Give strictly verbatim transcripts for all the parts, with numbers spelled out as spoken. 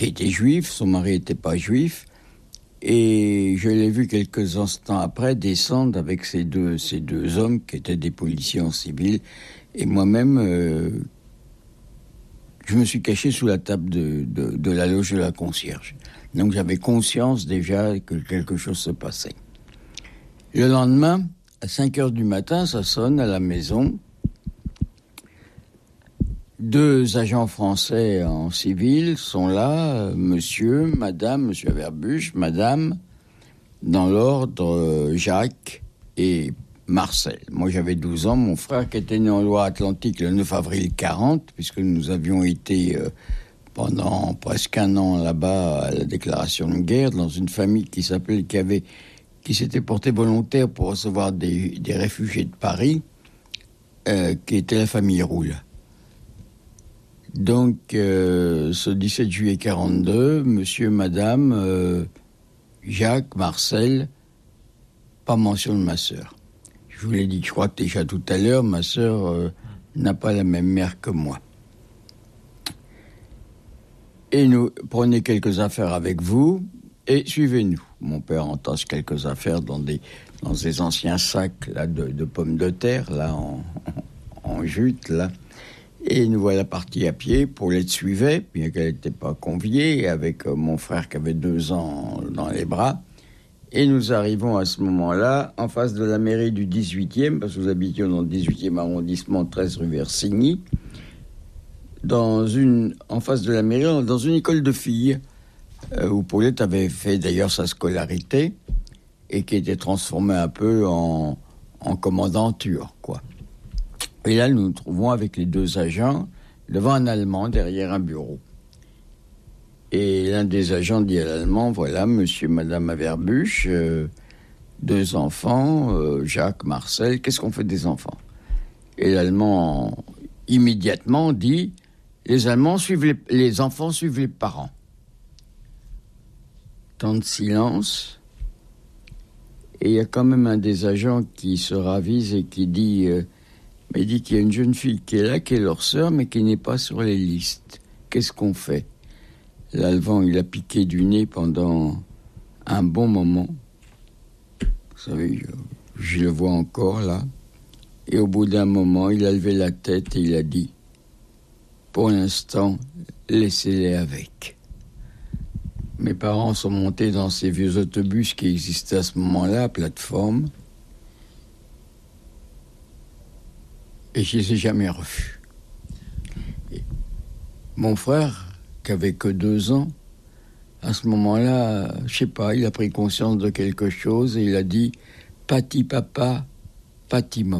qui était juif, son mari n'était pas juif, et je l'ai vu quelques instants après descendre avec ces deux, ces deux hommes qui étaient des policiers en civil, et moi-même, euh, je me suis caché sous la table de, de, de la loge de la concierge. Donc j'avais conscience déjà que quelque chose se passait. Le lendemain, à cinq heures du matin, ça sonne à la maison. Deux agents français en civil sont là, euh, monsieur, madame, monsieur Averbuch, madame, dans l'ordre, euh, Jacques et Marcel. Moi, j'avais douze ans, mon frère qui était né en Loire-Atlantique le neuf avril quarante, puisque nous avions été euh, pendant presque un an là-bas à la déclaration de guerre, dans une famille qui s'appelait, qui avait, qui s'était portée volontaire pour recevoir des, des réfugiés de Paris, euh, qui était la famille Roule. Donc, euh, ce dix-sept juillet quarante-deux, monsieur, madame, euh, Jacques, Marcel, pas mention de ma sœur. Je vous l'ai dit, je crois que déjà tout à l'heure, ma sœur euh, n'a pas la même mère que moi. Et nous, prenez quelques affaires avec vous et suivez-nous. Mon père entasse quelques affaires dans des, dans des anciens sacs là, de, de pommes de terre, là, en, en jute, là. Et nous voilà partis à pied. Paulette suivait, bien qu'elle n'était pas conviée, avec euh, mon frère qui avait deux ans dans les bras. Et nous arrivons à ce moment-là en face de la mairie du dix-huitième, parce que nous habitions dans le dix-huitième arrondissement, treize rue Versigny, dans une, en face de la mairie, dans une école de filles, euh, où Paulette avait fait d'ailleurs sa scolarité, et qui était transformée un peu en, en commandanture, quoi. Et là, nous nous trouvons avec les deux agents devant un Allemand derrière un bureau. Et l'un des agents dit à l'Allemand, voilà, monsieur, madame Averbuch, euh, deux enfants, euh, Jacques, Marcel, qu'est-ce qu'on fait des enfants? Et l'Allemand, immédiatement, dit, les Allemands suivent les, les enfants suivent les parents. Temps de silence. Et il y a quand même un des agents qui se ravise et qui dit, euh, mais il dit qu'il y a une jeune fille qui est là, qui est leur sœur, mais qui n'est pas sur les listes. Qu'est-ce qu'on fait? L'Allemand, il a piqué du nez pendant un bon moment. Vous savez, je, je le vois encore là. Et au bout d'un moment, il a levé la tête et il a dit, pour l'instant, laissez-les avec. Mes parents sont montés dans ces vieux autobus qui existaient à ce moment-là, à plateforme. Et je les ai jamais revus. Et mon frère, qui avait que deux ans, à ce moment-là, je sais pas, il a pris conscience de quelque chose et il a dit « Pati papa, pati maman ».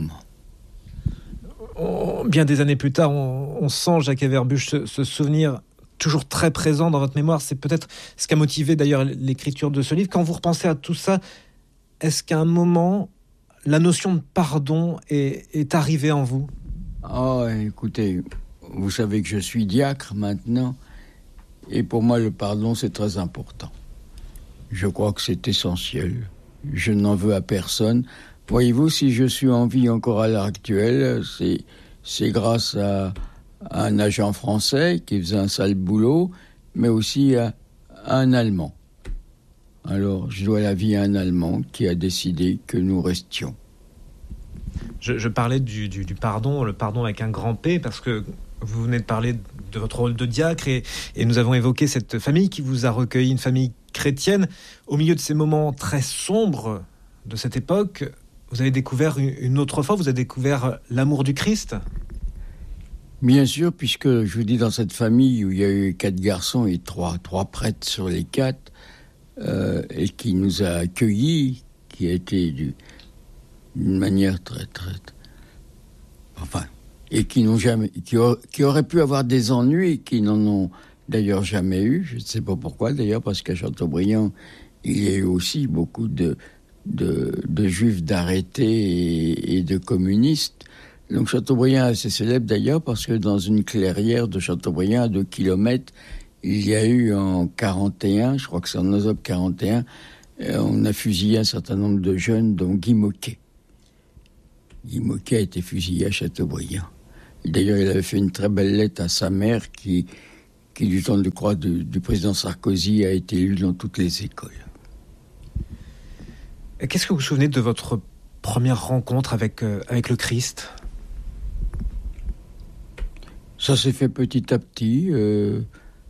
Bien des années plus tard, on, on sent, Jacques Averbuch, ce, ce souvenir toujours très présent dans votre mémoire. C'est peut-être ce qui a motivé d'ailleurs l'écriture de ce livre. Quand vous repensez à tout ça, est-ce qu'à un moment, la notion de pardon est, est arrivée en vous? Oh, écoutez, vous savez que je suis diacre maintenant. Et pour moi, le pardon, c'est très important. Je crois que c'est essentiel. Je n'en veux à personne. Voyez-vous, si je suis en vie encore à l'heure actuelle, c'est, c'est grâce à, à un agent français qui faisait un sale boulot, mais aussi à, à un Allemand. Alors, je dois la vie à un Allemand qui a décidé que nous restions. Je, je parlais du, du, du pardon, le pardon avec un grand P, parce que vous venez de parler de votre rôle de diacre et, et nous avons évoqué cette famille qui vous a recueilli, une famille chrétienne. Au milieu de ces moments très sombres de cette époque, vous avez découvert une autre fois, vous avez découvert l'amour du Christ. Bien sûr, puisque je vous dis, dans cette famille où il y a eu quatre garçons et trois, trois prêtres sur les quatre, euh, et qui nous a accueillis, qui a été du, d'une manière très, très... Enfin... et qui n'ont jamais, qui, a, qui auraient pu avoir des ennuis, et qui n'en ont d'ailleurs jamais eu. Je ne sais pas pourquoi, d'ailleurs, parce qu'à Chateaubriand, il y a eu aussi beaucoup de, de, de juifs d'arrêtés et, et de communistes. Donc Chateaubriand est assez célèbre, d'ailleurs, parce que dans une clairière de Chateaubriand, à deux kilomètres, il y a eu en quarante et un, je crois que c'est en octobre quarante et un, on a fusillé un certain nombre de jeunes, dont Guy Moquet. Guy Moquet a été fusillé à Chateaubriand. D'ailleurs, il avait fait une très belle lettre à sa mère qui, qui qui du temps de croix du, du président Sarkozy a été lu dans toutes les écoles. Qu'est-ce que vous vous souvenez de votre première rencontre avec, euh, avec le Christ ? Ça s'est fait petit à petit. Euh,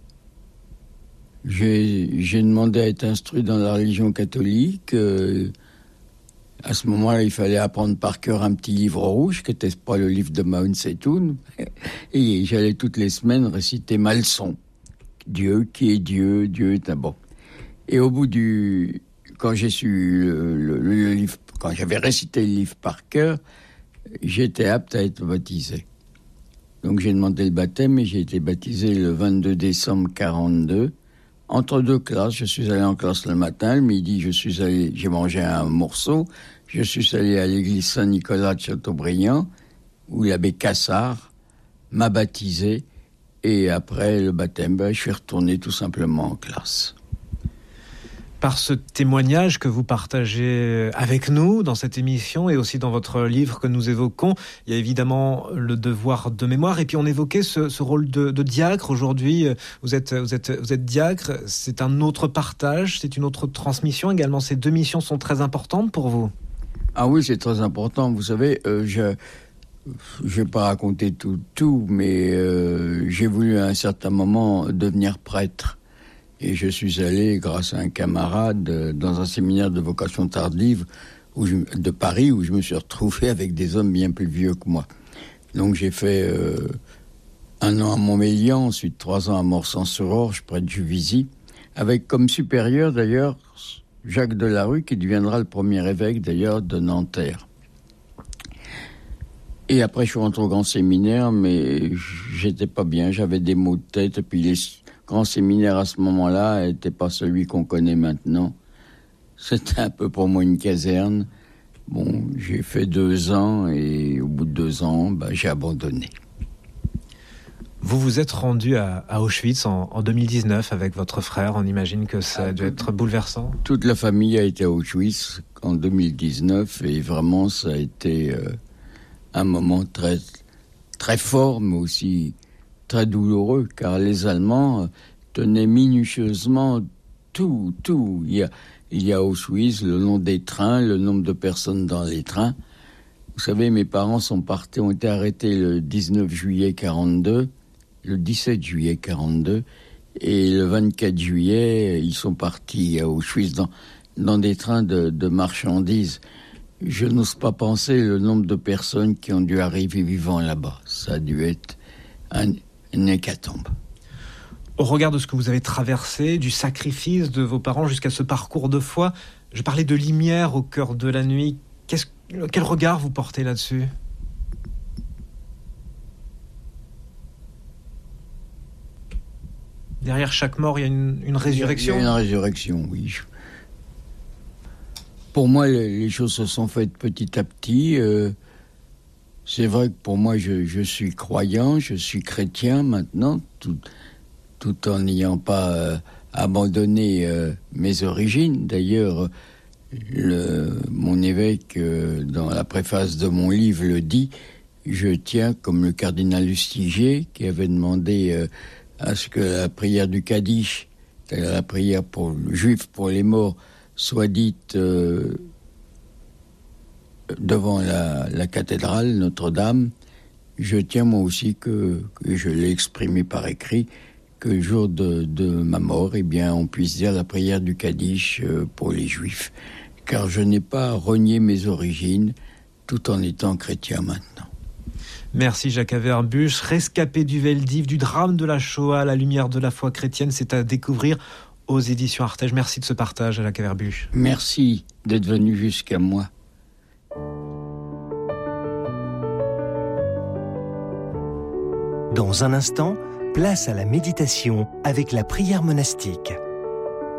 j'ai, j'ai demandé à être instruit dans la religion catholique. Euh, à ce moment-là, il fallait apprendre par cœur un petit livre rouge, qui n'était pas le livre de Mao Tse-tung. Et j'allais toutes les semaines réciter ma leçon. Dieu, qui est Dieu, Dieu est un bon. Et au bout du... Quand j'ai su le, le, le livre, quand j'avais récité le livre par cœur, j'étais apte à être baptisé. Donc j'ai demandé le baptême et j'ai été baptisé le vingt-deux décembre quarante-deux. Entre deux classes, je suis allé en classe le matin, le midi, je suis allé, j'ai mangé un morceau. Je suis allé à l'église Saint-Nicolas de Châteaubriand, où l'abbé Cassard m'a baptisé. Et après le baptême, ben, je suis retourné tout simplement en classe. Par ce témoignage que vous partagez avec nous dans cette émission et aussi dans votre livre que nous évoquons, il y a évidemment le devoir de mémoire. Et puis on évoquait ce, ce rôle de, de diacre. Aujourd'hui, vous êtes, vous êtes, vous êtes diacre. C'est un autre partage, c'est une autre transmission. Également, ces deux missions sont très importantes pour vous. Ah oui, c'est très important. Vous savez, euh, je je vais pas raconter tout, tout, mais euh, j'ai voulu à un certain moment devenir prêtre. Et je suis allé, grâce à un camarade, dans un séminaire de vocation tardive où je, de Paris, où je me suis retrouvé avec des hommes bien plus vieux que moi. Donc j'ai fait euh, un an à Montmélian, ensuite trois ans à Morsan-sur-Orge, près de Juvisy, avec comme supérieur d'ailleurs Jacques Delarue, qui deviendra le premier évêque d'ailleurs de Nanterre. Et après je suis rentré au grand séminaire, mais j'étais pas bien, j'avais des maux de tête, et puis les grand séminaire à ce moment-là n'était pas celui qu'on connaît maintenant. C'était un peu pour moi une caserne. Bon, j'ai fait deux ans et au bout de deux ans, bah, j'ai abandonné. Vous vous êtes rendu à, à Auschwitz en, en deux mille dix-neuf avec votre frère. On imagine que ça a dû être bouleversant. Toute la famille a été à Auschwitz en deux mille dix-neuf et vraiment ça a été euh, un moment très, très fort, mais aussi très douloureux, car les Allemands tenaient minutieusement tout, tout. Il y a, il y a Auschwitz, le nom des trains, le nombre de personnes dans les trains. Vous savez, mes parents sont partis, ont été arrêtés le dix-neuf juillet quarante-deux, le dix-sept juillet quarante-deux, et le vingt-quatre juillet, ils sont partis à Auschwitz dans, dans des trains de, de marchandises. Je n'ose pas penser le nombre de personnes qui ont dû arriver vivant là-bas. Ça a dû être un une hécatombe. Au regard de ce que vous avez traversé, du sacrifice de vos parents jusqu'à ce parcours de foi, je parlais de lumière au cœur de la nuit. Qu'est-ce, quel regard vous portez là-dessus ? Derrière chaque mort, il y a une, une résurrection ? Il y a une résurrection, oui. Pour moi, les, les choses se sont faites petit à petit. Euh, C'est vrai que pour moi, je, je suis croyant, je suis chrétien maintenant, tout, tout en n'ayant pas euh, abandonné euh, mes origines. D'ailleurs, le, mon évêque, euh, dans la préface de mon livre, le dit, je tiens, comme le cardinal Lustiger, qui avait demandé euh, à ce que la prière du Kaddish, la prière pour le juif pour les morts, soit dite... Euh, devant la, la cathédrale Notre-Dame, je tiens moi aussi que, que je l'ai exprimé par écrit, que le jour de, de ma mort, eh bien, on puisse dire la prière du Kaddish pour les Juifs, car je n'ai pas renié mes origines, tout en étant chrétien maintenant. Merci Jacques Averbuch, rescapé du Veldiv, du drame de la Shoah, la lumière de la foi chrétienne, c'est à découvrir aux éditions Artege. Merci de ce partage, Jacques Averbuch. Merci d'être venu jusqu'à moi. Dans un instant, place à la méditation avec la prière monastique.